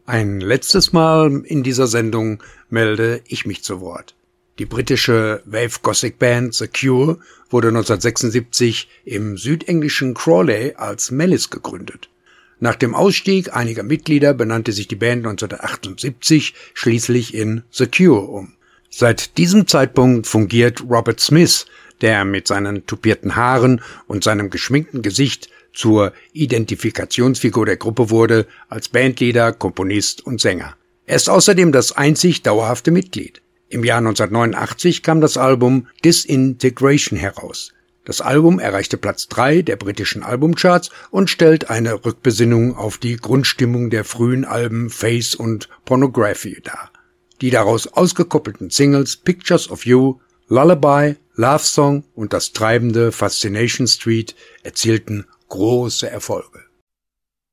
Ein letztes Mal in dieser Sendung melde ich mich zu Wort. Die britische Wave-Gothic-Band The Cure wurde 1976 im südenglischen Crawley als Malice gegründet. Nach dem Ausstieg einiger Mitglieder benannte sich die Band 1978 schließlich in The Cure um. Seit diesem Zeitpunkt fungiert Robert Smith, der mit seinen tupierten Haaren und seinem geschminkten Gesicht zur Identifikationsfigur der Gruppe wurde, als Bandleader, Komponist und Sänger. Er ist außerdem das einzig dauerhafte Mitglied. Im Jahr 1989 kam das Album Disintegration heraus. Das Album erreichte Platz 3 der britischen Albumcharts und stellt eine Rückbesinnung auf die Grundstimmung der frühen Alben Face und Pornography dar. Die daraus ausgekoppelten Singles Pictures of You, Lullaby, Love Song und das treibende Fascination Street erzielten große Erfolge.